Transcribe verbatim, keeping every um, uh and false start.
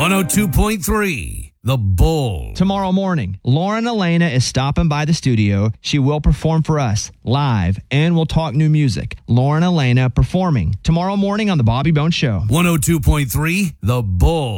one oh two point three The Bull. Tomorrow morning, Lauren Elena is stopping by the studio. She will perform for us live, and we'll talk new music. Lauren Elena performing tomorrow morning on The Bobby Bones Show. one oh two point three The Bull.